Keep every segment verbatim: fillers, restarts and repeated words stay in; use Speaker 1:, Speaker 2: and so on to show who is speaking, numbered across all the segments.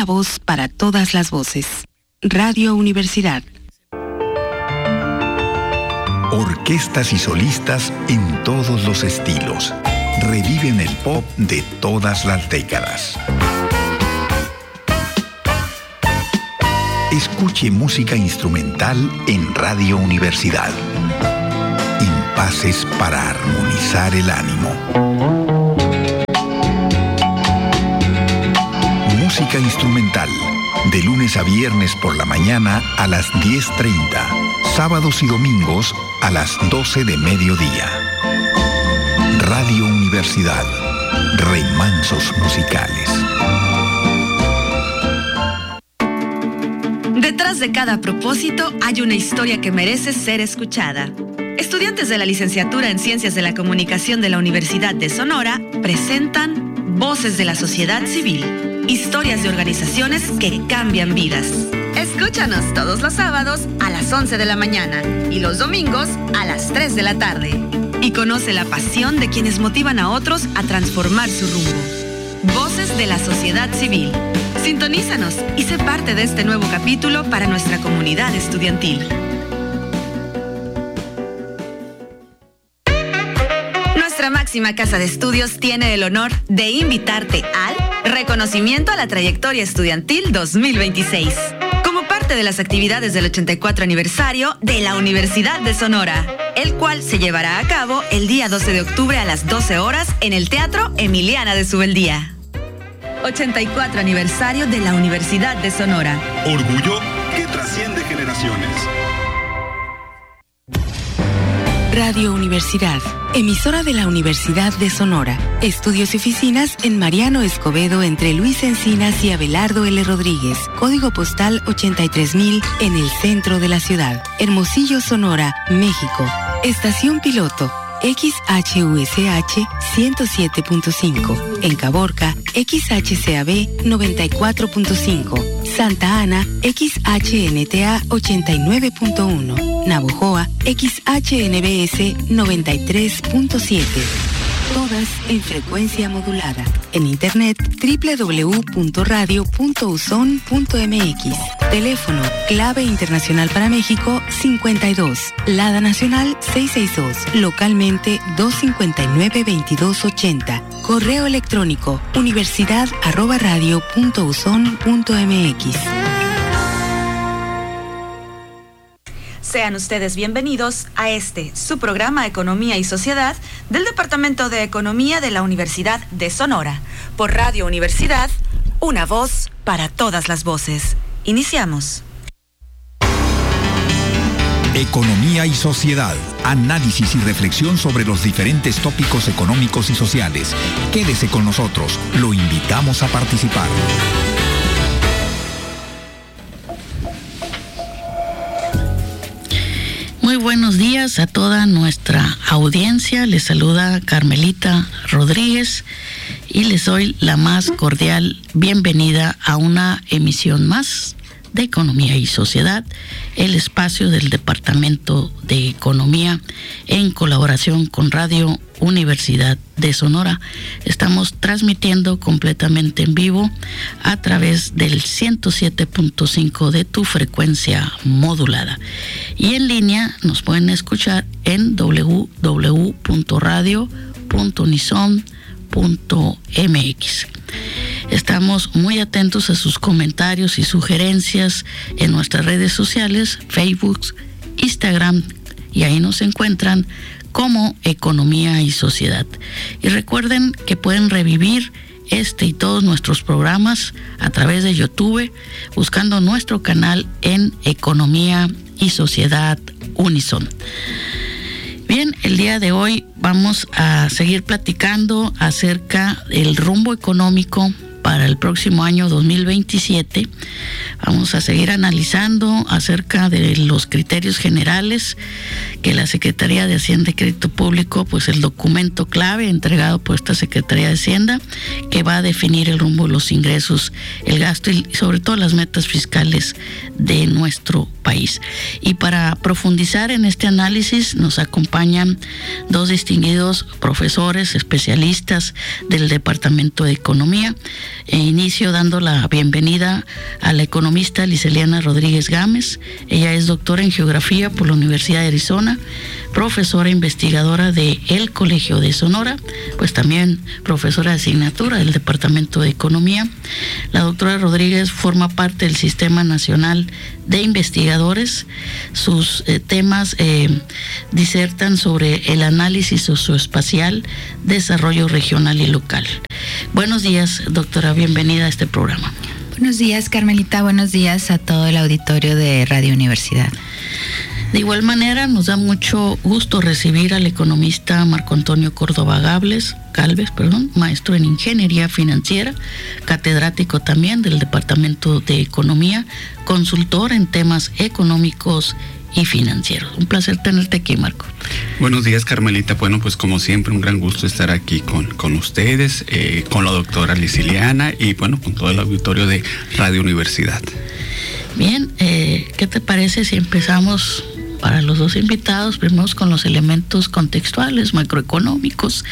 Speaker 1: una voz para todas las voces. Radio Universidad.
Speaker 2: Orquestas y solistas en todos los estilos. Reviven el pop de todas las décadas. Escuche música instrumental en Radio Universidad. Impases para armonizar el ánimo. Música instrumental, de lunes a viernes por la mañana a las diez treinta, sábados y domingos a las doce de mediodía. Radio Universidad, remansos musicales.
Speaker 3: Detrás de cada propósito hay una historia que merece ser escuchada. Estudiantes de la licenciatura en Ciencias de la Comunicación de la Universidad de Sonora presentan Voces de la Sociedad Civil, historias de organizaciones que cambian vidas. Escúchanos todos los sábados a las once de la mañana y los domingos a las tres de la tarde. Y conoce la pasión de quienes motivan a otros a transformar su rumbo. Voces de la Sociedad Civil. Sintonízanos y sé parte de este nuevo capítulo para nuestra comunidad estudiantil. Nuestra máxima casa de estudios tiene el honor de invitarte al Reconocimiento a la Trayectoria Estudiantil dos mil veintiséis, como parte de las actividades del ochenta y cuatro aniversario de la Universidad de Sonora, el cual se llevará a cabo el día doce de octubre a las doce horas en el Teatro Emiliana de Subeldía. ochenta y cuatro aniversario de la Universidad de Sonora.
Speaker 4: Orgullo que trasciende generaciones.
Speaker 1: Radio Universidad, emisora de la Universidad de Sonora. Estudios y oficinas en Mariano Escobedo entre Luis Encinas y Abelardo L. Rodríguez. Código postal ochenta y tres mil en el centro de la ciudad. Hermosillo, Sonora, México. Estación piloto X H U S H ciento siete punto cinco. En Caborca, X H C A B noventa y cuatro punto cinco. Santa Ana, X H N T A ochenta y nueve punto uno. Navojoa, X H N B S noventa y tres punto siete. Todas en frecuencia modulada. En internet doble u doble u doble u punto radio punto uson punto m x. Teléfono clave internacional para México cincuenta y dos. Lada nacional seiscientos sesenta y dos. Localmente doscientos cincuenta y nueve veintidós ochenta. Correo electrónico universidad arroba radio punto uson punto m x.
Speaker 3: Sean ustedes bienvenidos a este, su programa Economía y Sociedad del Departamento de Economía de la Universidad de Sonora. Por Radio Universidad, una voz para todas las voces. Iniciamos.
Speaker 2: Economía y Sociedad. Análisis y reflexión sobre los diferentes tópicos económicos y sociales. Quédese con nosotros. Lo invitamos a participar.
Speaker 5: Muy buenos días a toda nuestra audiencia. Les saluda Carmelita Rodríguez y les doy la más cordial bienvenida a una emisión más de Economía y Sociedad, el espacio del Departamento de Economía en colaboración con Radio Universidad de Sonora. Estamos transmitiendo completamente en vivo a través del ciento siete punto cinco de tu frecuencia modulada. Y en línea nos pueden escuchar en doble u doble u doble u punto radio punto unison punto m x. Estamos muy atentos a sus comentarios y sugerencias en nuestras redes sociales, Facebook, Instagram, y ahí nos encuentran como Economía y Sociedad. Y recuerden que pueden revivir este y todos nuestros programas a través de YouTube, buscando nuestro canal en Economía y Sociedad Unison. Bien, el día de hoy vamos a seguir platicando acerca del rumbo económico para el próximo año dos mil veintisiete. Vamos a seguir analizando acerca de los criterios generales que la Secretaría de Hacienda y Crédito Público, pues el documento clave entregado por esta Secretaría de Hacienda, que va a definir el rumbo de los ingresos, el gasto y sobre todo las metas fiscales de nuestro país. Y para profundizar en este análisis nos acompañan dos distinguidos profesores, especialistas del Departamento de Economía. E inicio dando la bienvenida a la economista Liseliana Rodríguez Gámez. Ella es doctora en Geografía por la Universidad de Arizona, profesora investigadora de el Colegio de Sonora, pues también profesora de asignatura del Departamento de Economía. La doctora Rodríguez forma parte del Sistema Nacional de Investigadores. Sus eh, temas eh, disertan sobre el análisis socioespacial, desarrollo regional y local. Buenos días, doctora, bienvenida a este programa.
Speaker 6: Buenos días, Carmelita, buenos días a todo el auditorio de Radio Universidad.
Speaker 5: De igual manera, nos da mucho gusto recibir al economista Marco Antonio Córdoba Galvez, Galvez, perdón, maestro en Ingeniería Financiera, catedrático también del Departamento de Economía, consultor en temas económicos y financieros. Un placer tenerte aquí, Marco.
Speaker 7: Buenos días, Carmelita. Bueno, pues como siempre, un gran gusto estar aquí con, con ustedes, eh, con la doctora Lisiliana y bueno, con todo el auditorio de Radio Universidad.
Speaker 5: Bien, eh, ¿qué te parece si empezamos para los dos invitados, primero con los elementos contextuales, macroeconómicos,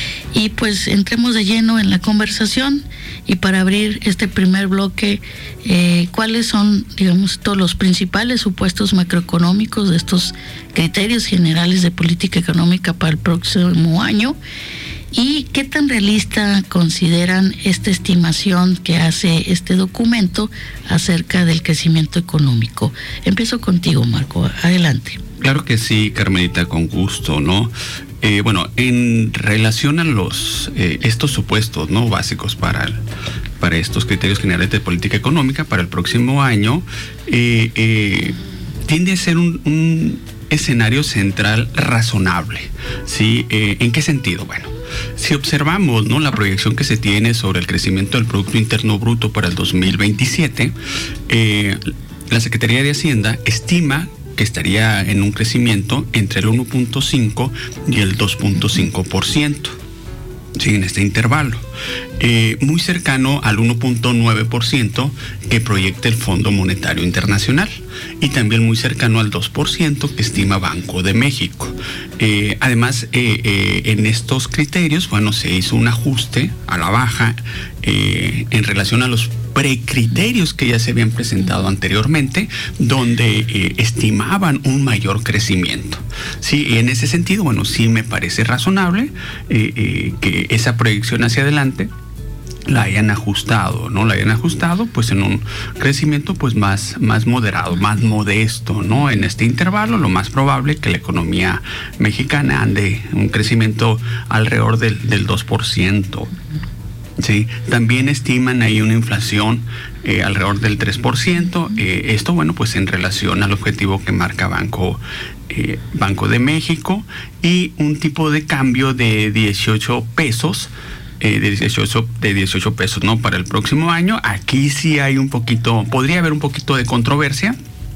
Speaker 5: y pues entremos de lleno en la conversación? Y para abrir este primer bloque, eh, ¿cuáles son, digamos, todos los principales supuestos macroeconómicos de estos criterios generales de política económica para el próximo año? ¿Y qué tan realista consideran esta estimación que hace este documento acerca del crecimiento económico? Empiezo contigo, Marco. Adelante.
Speaker 7: Claro que sí, Carmelita, con gusto, ¿no? Eh, bueno, en relación a los eh, estos supuestos, ¿no?, básicos para el, para estos criterios generales de política económica para el próximo año, eh, eh, tiende a ser un, un escenario central razonable, ¿sí? Eh, ¿En qué sentido? Bueno, si observamos, ¿no?, la proyección que se tiene sobre el crecimiento del Producto Interno Bruto para el dos mil veintisiete, eh, la Secretaría de Hacienda estima que estaría en un crecimiento entre el uno punto cinco y el dos punto cinco por ciento. Sí, en este intervalo, eh, muy cercano al uno punto nueve por ciento que proyecta el Fondo Monetario Internacional y también muy cercano al dos por ciento que estima Banco de México. Eh, además, eh, eh, en estos criterios, bueno, se hizo un ajuste a la baja eh, en relación a los precriterios que ya se habían presentado anteriormente, donde eh, estimaban un mayor crecimiento. Sí, y en ese sentido, bueno, sí me parece razonable eh, eh, que esa proyección hacia adelante la hayan ajustado, ¿no? La hayan ajustado, pues, en un crecimiento, pues, más, más moderado, más modesto, ¿no? En este intervalo, lo más probable que la economía mexicana ande un crecimiento alrededor del, del dos por ciento. Sí, también estiman ahí una inflación eh, alrededor del tres por ciento. Eh, esto, bueno, pues en relación al objetivo que marca Banco, eh, Banco de México, y un tipo de cambio de dieciocho pesos, eh, de, dieciocho, de dieciocho pesos, ¿no?, para el próximo año. Aquí sí hay un poquito, podría haber un poquito de controversia,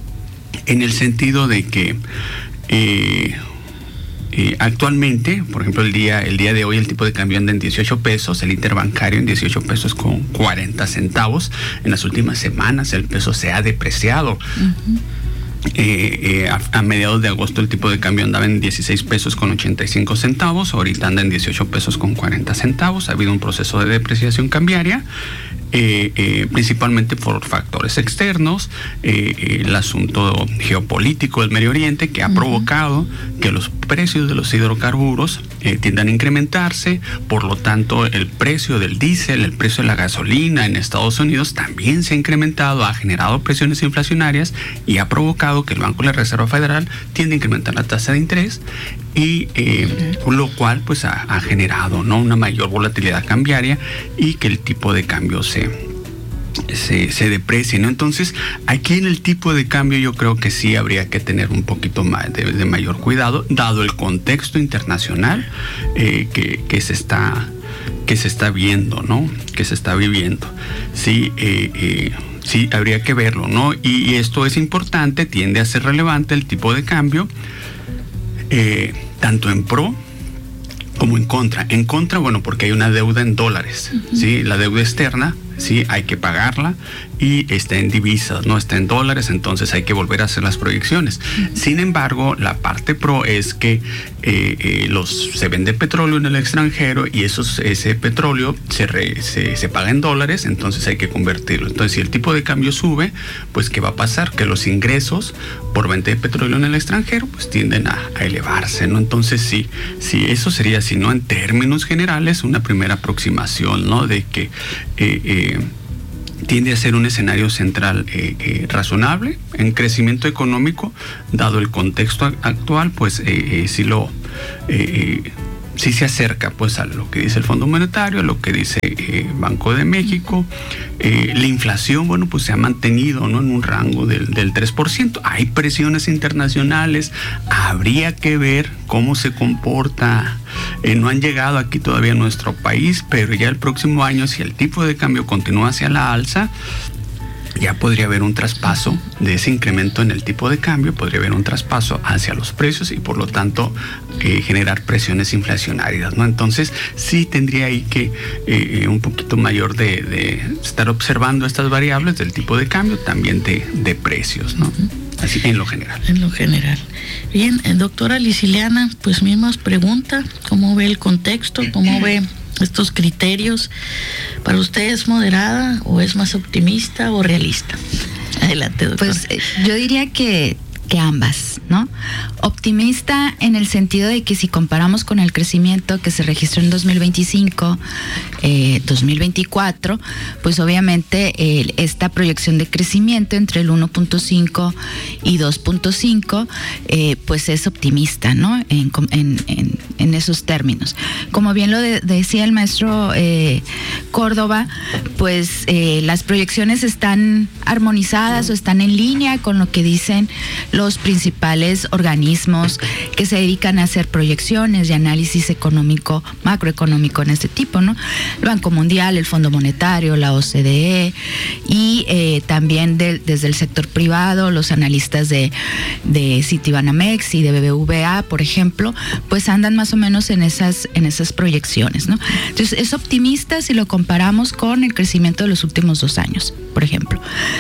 Speaker 7: en el sentido de que eh, Eh, actualmente, por ejemplo, el día, el día de hoy el tipo de cambio anda en dieciocho pesos, el interbancario en dieciocho pesos con cuarenta centavos. En las últimas semanas el peso se ha depreciado. Uh-huh. Eh, eh, a, a mediados de agosto el tipo de cambio andaba en dieciséis pesos con ochenta y cinco centavos, ahorita anda en dieciocho pesos con cuarenta centavos. Ha habido un proceso de depreciación cambiaria. Eh, eh, principalmente por factores externos, eh, el asunto geopolítico del Medio Oriente, que ha uh-huh. provocado que los precios de los hidrocarburos eh, tiendan a incrementarse. Por lo tanto, el precio del diésel, el precio de la gasolina en Estados Unidos también se ha incrementado, ha generado presiones inflacionarias y ha provocado que el Banco de la Reserva Federal tienda a incrementar la tasa de interés, y eh, uh-huh. lo cual, pues, ha, ha generado, ¿no?, una mayor volatilidad cambiaria y que el tipo de cambio se Se, se deprecie, ¿no? Entonces, aquí en el tipo de cambio yo creo que sí habría que tener un poquito más de, de mayor cuidado, dado el contexto internacional eh, que, que se está que se está viendo, ¿no? Que se está viviendo. Sí, eh, eh, sí, habría que verlo, ¿no? Y, y esto es importante, tiende a ser relevante el tipo de cambio, eh, tanto en pro como en contra. En contra, bueno, porque hay una deuda en dólares, uh-huh. ¿sí? La deuda externa, sí, hay que pagarla y está en divisas, no está en dólares, entonces hay que volver a hacer las proyecciones. Uh-huh. Sin embargo, la parte pro es que eh, eh, los, se vende petróleo en el extranjero y esos, ese petróleo se, re, se, se paga en dólares, entonces hay que convertirlo. Entonces, si el tipo de cambio sube, pues ¿qué va a pasar? Que los ingresos por venta de petróleo en el extranjero pues tienden a, a elevarse, ¿no? Entonces, sí, sí, eso sería, si no en términos generales, una primera aproximación, ¿no? De que eh, eh, tiende a ser un escenario central eh, eh, razonable en crecimiento económico, dado el contexto actual, pues eh, eh, sí lo eh, eh, sí se acerca pues a lo que dice el Fondo Monetario, a lo que dice eh, Banco de México. Eh, la inflación, bueno, pues se ha mantenido, ¿no?, en un rango del, del tres por ciento. Hay presiones internacionales, habría que ver cómo se comporta. Eh, no han llegado aquí todavía a nuestro país, pero ya el próximo año, si el tipo de cambio continúa hacia la alza, ya podría haber un traspaso de ese incremento en el tipo de cambio, podría haber un traspaso hacia los precios y por lo tanto eh, generar presiones inflacionarias, ¿no? Entonces sí tendría ahí que eh, un poquito mayor de, de estar observando estas variables del tipo de cambio, también de, de precios, ¿no? Así en lo general.
Speaker 5: En lo general. Bien, eh, doctora Liciliana, pues mismas preguntas, ¿cómo ve el contexto? ¿Cómo ve estos criterios? ¿Para usted es moderada o es más optimista o realista? Adelante, doctora.
Speaker 6: Pues eh, yo diría que, que ambas, ¿no? Optimista en el sentido de que si comparamos con el crecimiento que se registró en dos mil veinticinco, eh, dos mil veinticuatro, pues obviamente eh, esta proyección de crecimiento entre el uno punto cinco y dos punto cinco, eh, pues es optimista, ¿no? En, en, en, en esos términos. Como bien lo de, decía el maestro eh, Córdoba, pues eh, las proyecciones están armonizadas o están en línea con lo que dicen los principales organismos que se dedican a hacer proyecciones y análisis económico, macroeconómico en este tipo, ¿no? El Banco Mundial, el Fondo Monetario, la O C D E y eh, también de, desde el sector privado, los analistas de, de Citibanamex y de B B V A, por ejemplo, pues andan más o menos en esas, en esas proyecciones, ¿no? Entonces es optimista si lo comparamos con el crecimiento de los últimos dos años, por ejemplo.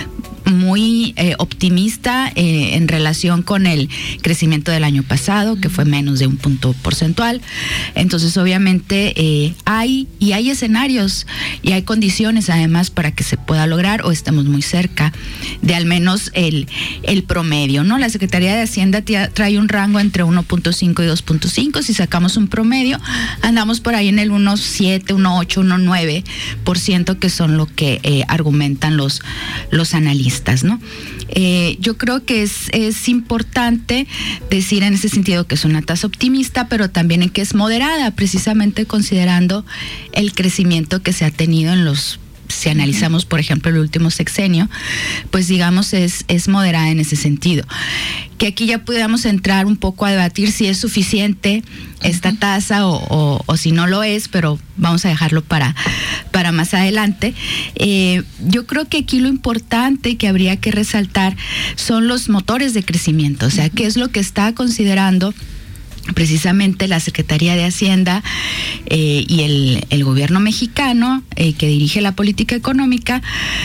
Speaker 6: Muy eh, optimista eh, en relación con el crecimiento del año pasado, que fue menos de un punto porcentual. Entonces, obviamente, eh, hay y hay escenarios y hay condiciones, además, para que se pueda lograr o estemos muy cerca de al menos el, el promedio, ¿no? La Secretaría de Hacienda trae un rango entre uno punto cinco y dos punto cinco. Si sacamos un promedio, andamos por ahí en el uno punto siete, uno punto ocho, uno punto nueve por ciento, que son lo que eh, argumentan los, los analistas, ¿no? Eh, yo creo que es, es importante decir en ese sentido que es una tasa optimista, pero también en que es moderada, precisamente considerando el crecimiento que se ha tenido en los, si analizamos, por ejemplo, el último sexenio, pues digamos es, es moderada en ese sentido. Que aquí ya pudiéramos entrar un poco a debatir si es suficiente esta tasa o, o, o si no lo es, pero vamos a dejarlo para, para más adelante. Eh, yo creo que aquí lo importante que habría que resaltar son los motores de crecimiento, o sea, qué es lo que está considerando precisamente la Secretaría de Hacienda eh, y el, el gobierno mexicano eh, que dirige la política económica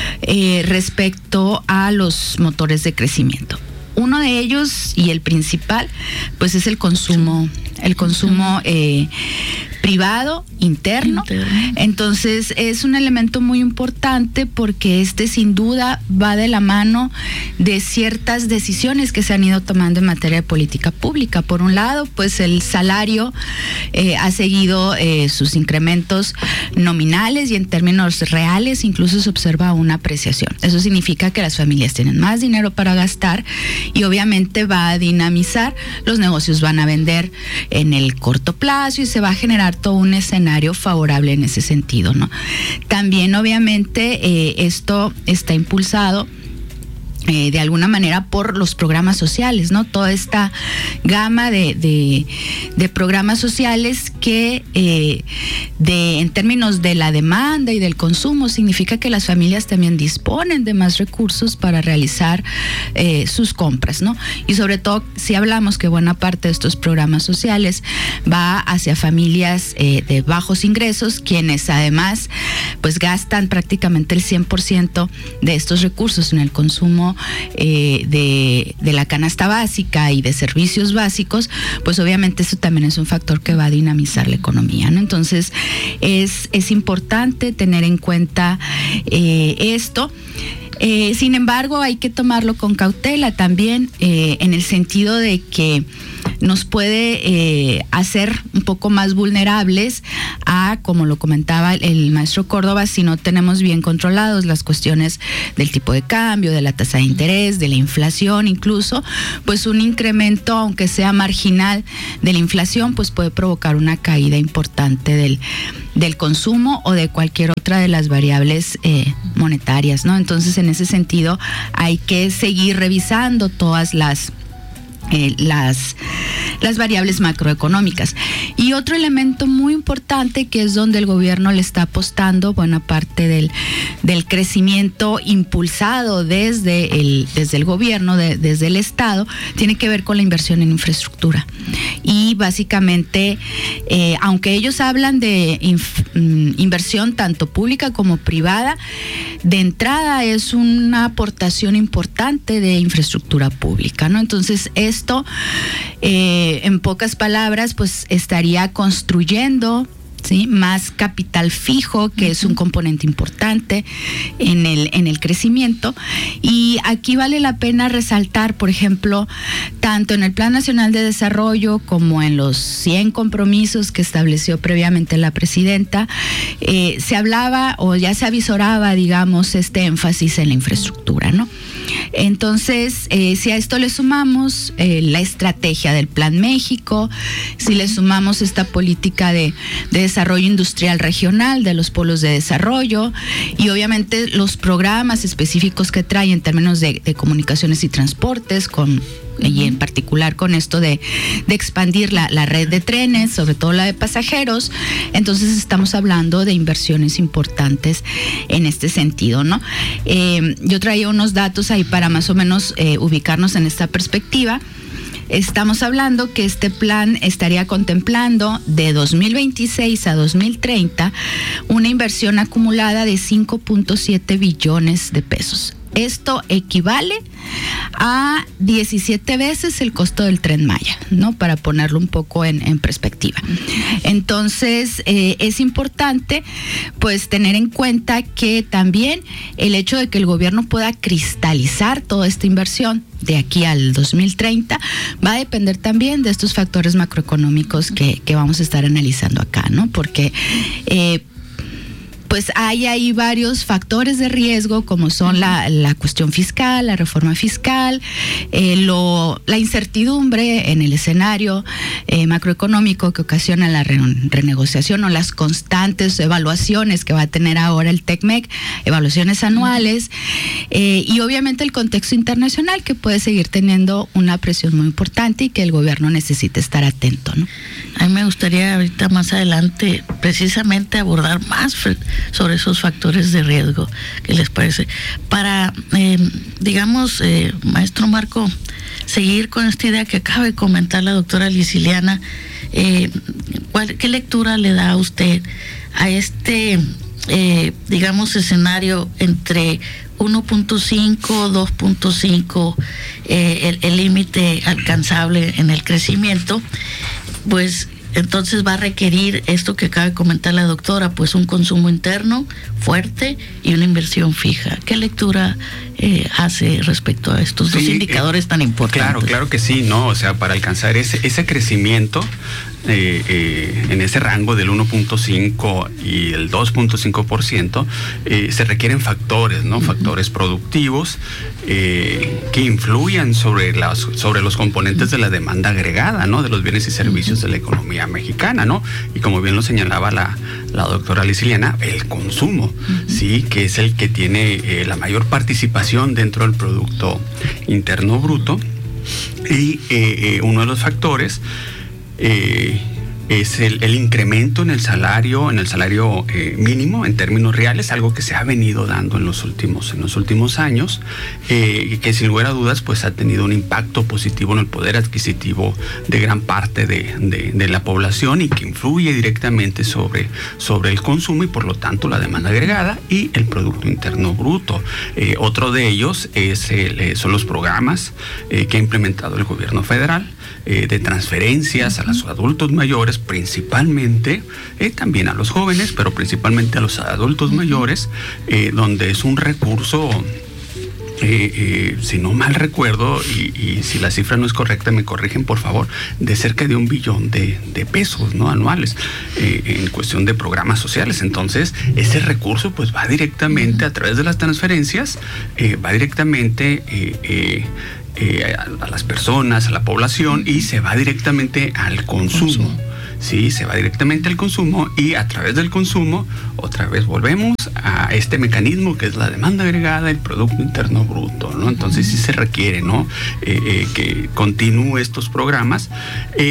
Speaker 6: eh, respecto a los motores de crecimiento. Uno de ellos y el principal, pues es el consumo, el consumo eh, privado, interno. interno. Entonces es un elemento muy importante porque este sin duda va de la mano de ciertas decisiones que se han ido tomando en materia de política pública. Por un lado, pues el salario eh, ha seguido eh, sus incrementos nominales y en términos reales incluso se observa una apreciación. Eso significa que las familias tienen más dinero para gastar y obviamente va a dinamizar, los negocios van a vender en el corto plazo y se va a generar todo un escenario favorable en ese sentido, ¿no? También obviamente eh, esto está impulsado Eh, de alguna manera por los programas sociales, ¿no? Toda esta gama de, de, de programas sociales que eh, de, en términos de la demanda y del consumo, significa que las familias también disponen de más recursos para realizar eh, sus compras, ¿no? Y sobre todo si hablamos que buena parte de estos programas sociales va hacia familias eh, de bajos ingresos, quienes además pues gastan prácticamente el cien por ciento de estos recursos en el consumo eh, de, de la canasta básica y de servicios básicos, pues obviamente eso también es un factor que va a dinamizar la economía, ¿no? Entonces es, es importante tener en cuenta eh, esto. Eh, sin embargo, hay que tomarlo con cautela también, eh, en el sentido de que nos puede eh, hacer un poco más vulnerables a, como lo comentaba el maestro Córdoba, si no tenemos bien controlados las cuestiones del tipo de cambio, de la tasa de interés, de la inflación incluso, pues un incremento, aunque sea marginal, de la inflación, pues puede provocar una caída importante del, del consumo o de cualquier otra de las variables eh, monetarias, ¿no? Entonces, en ese sentido, hay que seguir revisando todas las Eh, las, las variables macroeconómicas. Y otro elemento muy importante, que es donde el gobierno le está apostando buena parte del, del crecimiento impulsado desde el, desde el gobierno, de, desde el Estado, tiene que ver con la inversión en infraestructura. Y básicamente, eh, aunque ellos hablan de inf, mm, inversión tanto pública como privada, de entrada es una aportación importante de infraestructura pública, ¿no? Entonces, es Esto, eh, en pocas palabras, pues estaría construyendo, ¿sí?, más capital fijo, que uh-huh. es un componente importante en el, en el crecimiento. Y aquí vale la pena resaltar, por ejemplo, tanto en el Plan Nacional de Desarrollo como en los cien compromisos que estableció previamente la presidenta, eh, se hablaba o ya se avisoraba, digamos, este énfasis en la infraestructura, ¿no? Entonces, eh, si a esto le sumamos eh, la estrategia del Plan México, si le sumamos esta política de, de desarrollo industrial regional, de los polos de desarrollo, y obviamente los programas específicos que trae en términos de, de comunicaciones y transportes, con y en particular con esto de, de expandir la, la red de trenes, sobre todo la de pasajeros, entonces estamos hablando de inversiones importantes en este sentido, ¿no? Eh, yo traía unos datos ahí para más o menos eh, ubicarnos en esta perspectiva. Estamos hablando que este plan estaría contemplando de dos mil veintiséis a dos mil treinta una inversión acumulada de cinco punto siete billones de pesos. Esto equivale a diecisiete veces el costo del Tren Maya, ¿no? Para ponerlo un poco en, en perspectiva. Entonces, eh, es importante, pues, tener en cuenta que también el hecho de que el gobierno pueda cristalizar toda esta inversión de aquí al dos mil treinta va a depender también de estos factores macroeconómicos que, que vamos a estar analizando acá, ¿no? Porque eh, pues hay ahí varios factores de riesgo, como son la, la cuestión fiscal, la reforma fiscal, eh, lo, la incertidumbre en el escenario eh, macroeconómico que ocasiona la re, renegociación o las constantes evaluaciones que va a tener ahora el TECMEC, evaluaciones anuales, eh, y obviamente el contexto internacional, que puede seguir teniendo una presión muy importante y que el gobierno necesita estar atento, ¿no?
Speaker 5: A mí me gustaría ahorita más adelante precisamente abordar más sobre esos factores de riesgo. ¿Qué les parece? Para, eh, digamos, eh, maestro Marco, seguir con esta idea que acaba de comentar la doctora Lisiliana, eh, ¿cuál, ¿qué lectura le da a usted a este, eh, digamos, escenario entre uno punto cinco, dos punto cinco, eh, el límite alcanzable en el crecimiento? Pues entonces va a requerir esto que acaba de comentar la doctora, pues un consumo interno fuerte y una inversión fija. ¿Qué lectura eh, hace respecto a estos sí, dos indicadores eh, tan importantes?
Speaker 7: Claro, claro que sí, ¿no? O sea, para alcanzar ese, ese crecimiento eh, eh, en ese rango del uno punto cinco y el dos punto cinco por ciento, eh, se requieren factores, ¿no? Uh-huh. Factores productivos eh, que influyan sobre, las, sobre los componentes uh-huh. de la demanda agregada, ¿no? De los bienes y servicios uh-huh. de la economía mexicana, ¿no? Y como bien lo señalaba la, la doctora Lisiliana, el consumo, uh-huh. sí, que es el que tiene eh, la mayor participación dentro del Producto Interno Bruto. Y eh, eh, uno de los factores eh, es el, el incremento en el salario, en el salario eh, mínimo en términos reales, algo que se ha venido dando en los últimos, en los últimos años, eh, que sin lugar a dudas pues ha tenido un impacto positivo en el poder adquisitivo de gran parte de, de, de la población y que influye directamente sobre, sobre el consumo y por lo tanto la demanda agregada y el Producto Interno Bruto. Eh, otro de ellos es el, eh, son los programas eh, que ha implementado el gobierno federal eh, de transferencias a los adultos mayores, principalmente, eh, también a los jóvenes, pero principalmente a los adultos mayores, eh, donde es un recurso... Eh, eh, si no mal recuerdo, y, y si la cifra no es correcta, me corrigen por favor, de cerca de un billón de, de pesos, ¿no? Anuales, eh, en cuestión de programas sociales. Entonces, ese recurso pues va directamente a través de las transferencias, eh, va directamente eh, eh, eh, a, a las personas, a la población, y se va directamente al consumo. consumo. Sí, se va directamente al consumo y a través del consumo otra vez volvemos a este mecanismo que es la demanda agregada, el Producto Interno Bruto, ¿no? Entonces sí se requiere, ¿no? Eh, eh, que continúe estos programas. Eh,